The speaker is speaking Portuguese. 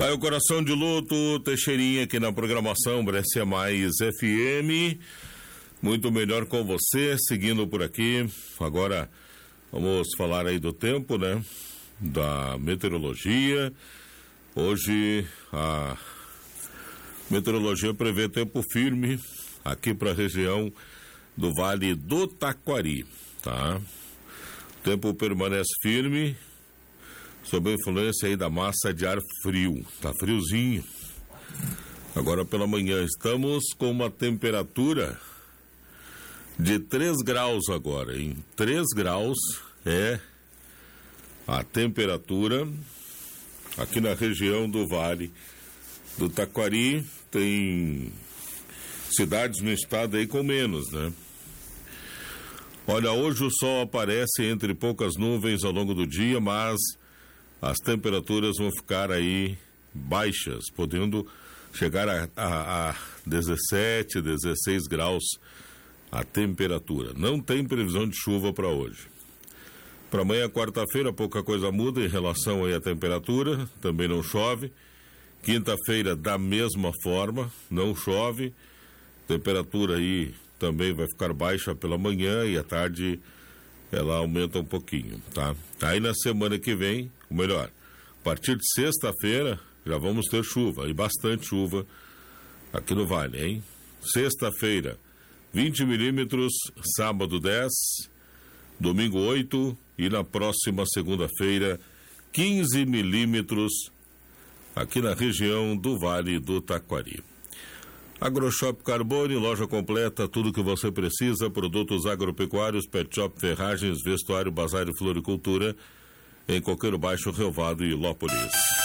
Aí o Coração de Luto, Teixeirinha aqui na programação Brescia Mais FM. Muito melhor com você, seguindo por aqui. Agora vamos falar aí do tempo, né? Da meteorologia. Hoje a meteorologia prevê tempo firme aqui para a região do Vale do Taquari, tá? O tempo permanece firme sob a influência aí da massa de ar frio. Tá friozinho. Agora pela manhã estamos com uma temperatura de 3 graus agora, hein? 3 graus é a temperatura aqui na região do Vale do Taquari. Tem cidades no estado aí com menos, né? Olha, hoje o sol aparece entre poucas nuvens ao longo do dia, mas as temperaturas vão ficar aí baixas, podendo chegar a 17, 16 graus a temperatura. Não tem previsão de chuva para hoje. Para amanhã, quarta-feira, pouca coisa muda em relação aí à temperatura, também não chove. Quinta-feira, da mesma forma, não chove. Temperatura aí também vai ficar baixa pela manhã e à tarde ela aumenta um pouquinho, tá? Aí na semana que vem, ou melhor, a partir de sexta-feira já vamos ter chuva, e bastante chuva aqui no Vale, hein? Sexta-feira, 20 milímetros, sábado 10, domingo 8 e na próxima segunda-feira, 15 milímetros aqui na região do Vale do Taquari. AgroShop Carbone, loja completa, tudo que você precisa, produtos agropecuários, pet shop, ferragens, vestuário, bazar e floricultura, em Coqueiro Baixo, Relvado e Lópolis.